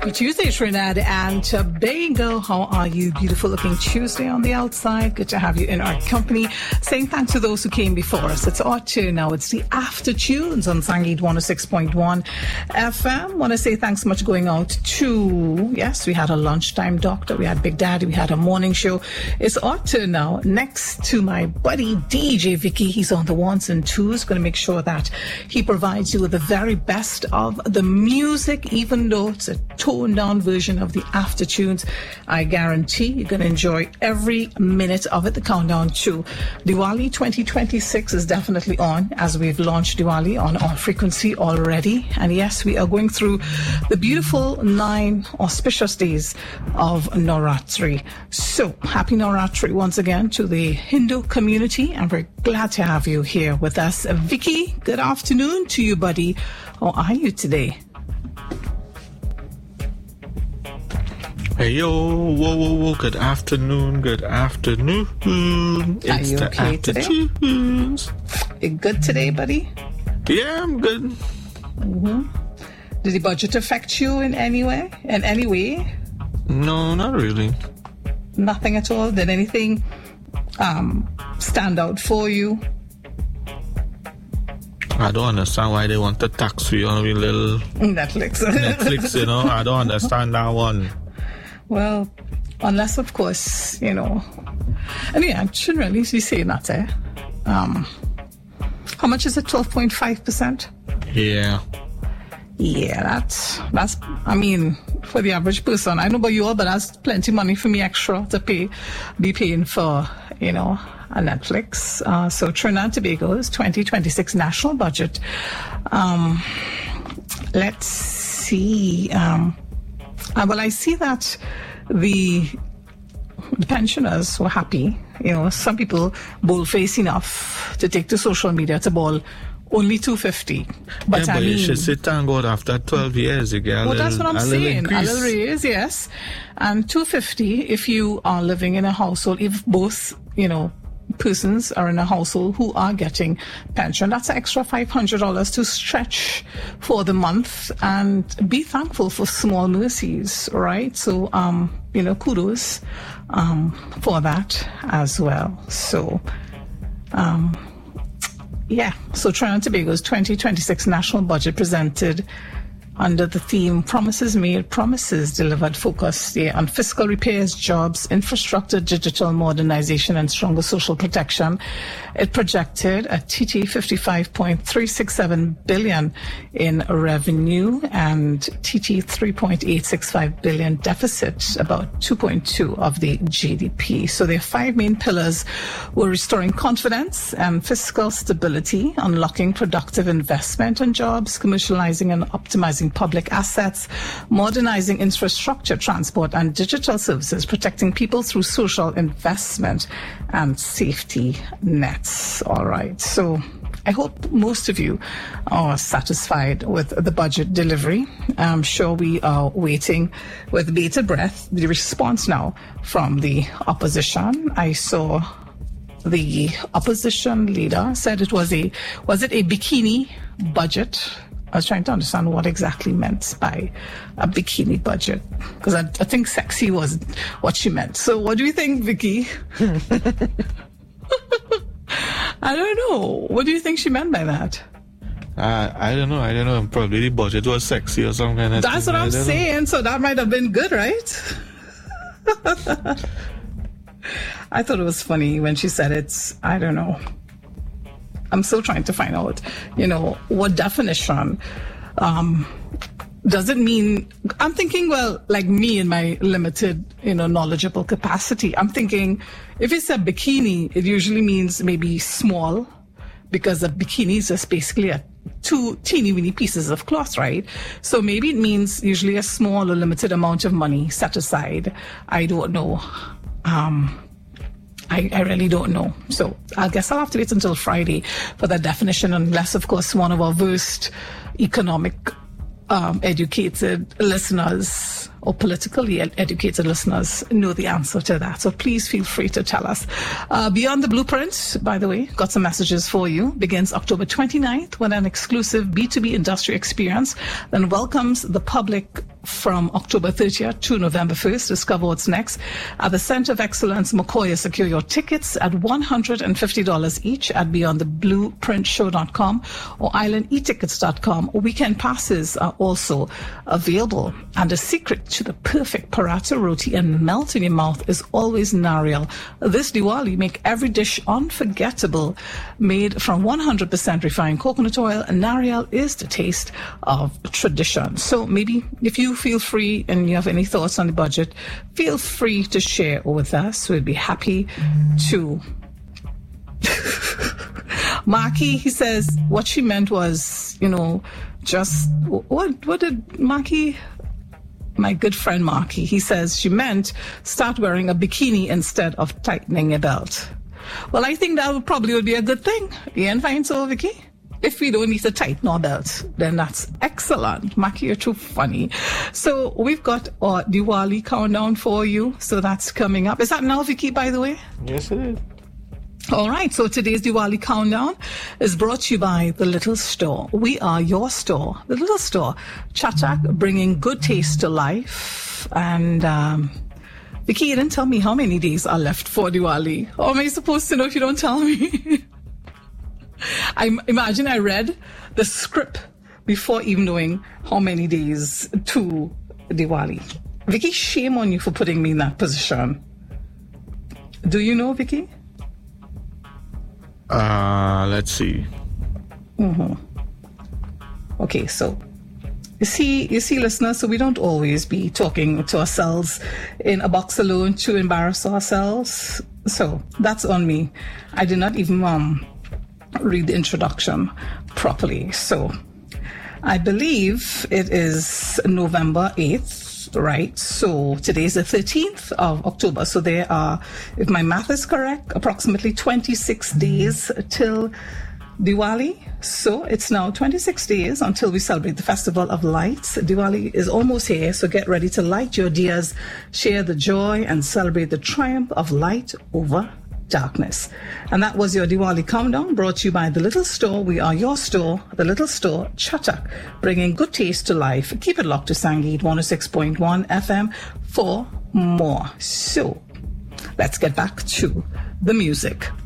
Happy Tuesday, Trinidad and Tobago. How are you? Beautiful looking Tuesday on the outside. Good to have you in our company. Saying thanks to those who came before us. It's our turn now. It's the After Tunes on Sangit 106.1 FM. Want to say thanks much going out to, yes, we had a lunchtime doctor. We had Big Daddy. We had a morning show. It's our turn now. Next to my buddy DJ Vicky. He's on the ones and twos. Going to make sure that he provides you with the very best of the music, even though it's a toned down version of the After Tunes. I guarantee you're going to enjoy every minute of it. The countdown to Diwali 2026 is definitely on, as we've launched Diwali on our frequency already. And yes, we are going through the beautiful 9 auspicious days of Navratri. So happy Navratri once again to the Hindu community, and we're glad to have you here with us. Vicky, good afternoon to you, buddy. How are you today? Hey, yo, whoa, good afternoon. Are you okay today? Tunes. You good today, buddy? Yeah, I'm good. Mm-hmm. Did the budget affect you in any way? No, not really. Nothing at all? Did anything stand out for you? I don't understand why they want to tax you on a little Netflix, you know. I don't understand that one. Well, unless, of course, you know. And yeah, I shouldn't really be saying that, eh? How much is it? 12.5%? Yeah. Yeah, that's, I mean, for the average person, I don't know about you all, but that's plenty of money for me extra to be paying for, you know, a Netflix. So Trinidad and Tobago's 2026 national budget. Let's see. Well, I see that the pensioners were happy. You know, some people bold-faced enough to take to social media to ball only $250. But yeah, I mean, you should sit and go after 12 years again. Well, that's what I'm saying. A little raise, yes. And $250 if you are living in a household, if both, you know, persons are in a household who are getting pension, that's an extra $500 to stretch for the month, and be thankful for small mercies, right? So, you know, kudos for that as well. So, yeah, so Trinidad and Tobago's 2026 national budget presented under the theme Promises Made, Promises Delivered, focus on fiscal repairs, jobs, infrastructure, digital modernization, and stronger social protection. It projected a TT 55.367 billion in revenue and TT 3.865 billion deficit, about 2.2 of the GDP. So their 5 main pillars were restoring confidence and fiscal stability, unlocking productive investment and jobs, commercializing and optimizing public assets, modernizing infrastructure, transport, and digital services, protecting people through social investment and safety nets. All right. So I hope most of you are satisfied with the budget delivery. I'm sure we are waiting with bated breath the response now from the opposition. I saw the opposition leader said it was it a bikini budget? I was trying to understand what exactly meant by a bikini budget, because I think sexy was what she meant. So what do you think, Vicky? I don't know. What do you think she meant by that? I don't know. Probably the budget was sexy or something kind of thing. That's what I'm saying. So that might have been good, right? I thought it was funny when she said it's, I don't know. I'm still trying to find out, you know, what definition does it mean? I'm thinking, well, like me in my limited, you know, knowledgeable capacity, I'm thinking if it's a bikini, it usually means maybe small, because a bikini is just basically two teeny weeny pieces of cloth, right? So maybe it means usually a small or limited amount of money set aside. I don't know. I really don't know. So I guess I'll have to wait until Friday for that definition, unless, of course, one of our versed economic educated listeners or politically educated listeners know the answer to that. So please feel free to tell us. Beyond the Blueprint, by the way, got some messages for you. Begins October 29th with an exclusive B2B industry experience, then welcomes the public from October 30th to November 1st. Discover what's next. At the Center of Excellence, Mokoya, secure your tickets at $150 each at beyondtheblueprintshow.com or islandetickets.com. Weekend passes are also available. And the secret to the perfect paratha roti and melt in your mouth is always Nariyal. This Diwali, make every dish unforgettable. Made from 100% refined coconut oil, Nariyal is the taste of tradition. So maybe if you feel free and you have any thoughts on the budget, feel free to share with us. We'd be happy to. Maki, he says, what she meant was, just, what did Maki, my good friend Marky, he says she meant start wearing a bikini instead of tightening a belt. Well, I think that would be a good thing. You ain't find so, Vicky? If we don't need to tighten our belt, then that's excellent. Maki, you're too funny. So we've got our Diwali countdown for you. So that's coming up. Is that now, Vicky, by the way? Yes, it is. All right, so today's Diwali countdown is brought to you by The Little Store. We are your store, The Little Store. Chatak, bringing good taste to life. And Vicky, you didn't tell me how many days are left for Diwali. How am I supposed to know if you don't tell me? I imagine I read the script before even knowing how many days to Diwali. Vicky, shame on you for putting me in that position. Do you know, Vicky? Let's see. Okay, so you see, listeners, so we don't always be talking to ourselves in a box alone to embarrass ourselves. So that's on me. I did not even read the introduction properly. So I believe it is November 8th. Right, so today's the 13th of October. So there are, if my math is correct, approximately 26 days till Diwali. So it's now 26 days until we celebrate the Festival of Lights. Diwali is almost here, so get ready to light your diyas, share the joy, and celebrate the triumph of light over darkness. And that was your Diwali countdown, brought to you by The Little Store. We are your store, The Little Store, Chatak, bringing good taste to life. Keep it locked to Sangeet 106.1 FM for more. So let's get back to the music.